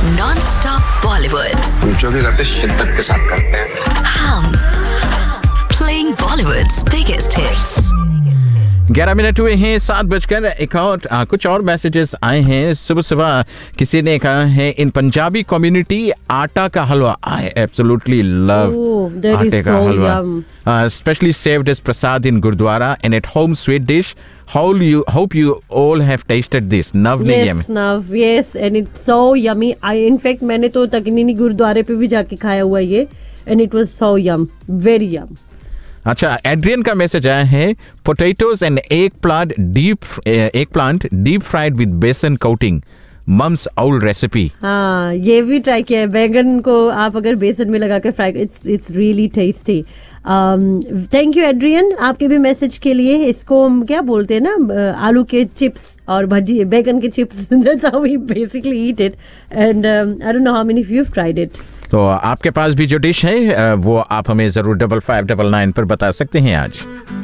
Non-stop Bollywood. जो भी करते शिद्दत के साथ करते हैं. हम playing Bollywood's biggest hits. 11 minute हुए हैं 7 बजकर एक और कुछ और मैसेजेस आए हैं. सुबह सुबह किसी ने कहा है इन पंजाबी कम्युनिटी आटा का हलवा. आई एब्सोल्युटली लव आटे का हलवा, specially served as prasad in Gurdwara and at home sweet dish. Hope you all have tasted this. Navni yes, Nav, yes, and it's so yummy. In fact मैंने तो तकनीनी गुरुद्वारे पे भी जाके खाया हुआ ये, and it was so yum, very yum. अच्छा, एड्रियन का मैसेज आया है potatoes and egg plant deep fried with बेसन कोटिंग, मम्स ओल्ड रेसिपी. हाँ, ये भी ट्राई किया है. बैगन को आप अगर बेसन में लगा के fry, it's really tasty. Thank you Adrian आपके भी मैसेज के लिए. इसको हम क्या बोलते हैं ना, आलू के चिप्स और भजी, बैगन के chips. That's how we basically eat it, and I don't know how many of you have tried it. तो आपके पास भी जो डिश है वो आप हमें जरूर 5599 पर बता सकते हैं आज.